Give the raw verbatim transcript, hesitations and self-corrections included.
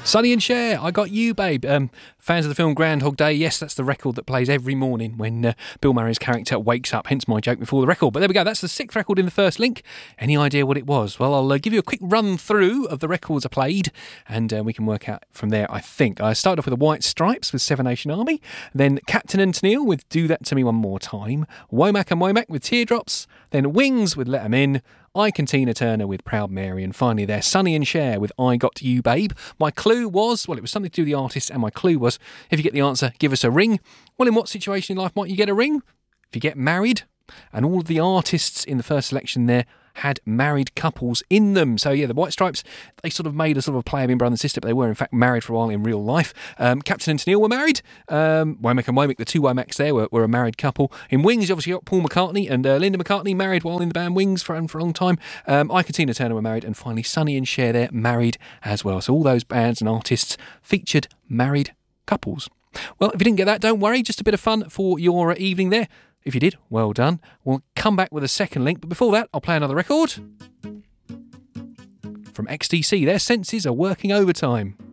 Sonny and Cher, I Got You, Babe. Um, fans of the film Groundhog Day, yes, that's the record that plays every morning when uh, Bill Murray's character wakes up, hence my joke before the record. But there we go, that's the sixth record in the first link. Any idea what it was? Well, I'll uh, give you a quick run through of the records I played, and uh, we can work out from there, I think. I started off with the White Stripes with Seven Nation Army, then Captain and Tennille with Do That To Me One More Time, Womack and Womack with Teardrops, then Wings with Let 'Em In, Ike and Tina Turner with Proud Mary, and finally there, Sonny and Cher with I Got You, Babe. My clue was, well, it was something to do with the artist, and my clue was, if you get the answer, give us a ring. Well, in what situation in life might you get a ring? If you get married, and all of the artists in the first selection there had married couples in them. So yeah, the White Stripes, they sort of made a sort of a play of being brother and sister, but they were in fact married for a while in real life. Um, Captain and Tennille were married. Um, Womack and Womack, the two Womacks there, were, were a married couple. In Wings, you obviously got Paul McCartney and uh, Linda McCartney, married while in the band Wings for, for a long time. Um, Ike and Tina Turner were married, and finally Sonny and Cher there, married as well. So all those bands and artists featured married couples. Well, if you didn't get that, don't worry, just a bit of fun for your evening there. If you did, well done. We'll come back with a second link, but before that, I'll play another record from X T C. Their senses are working overtime.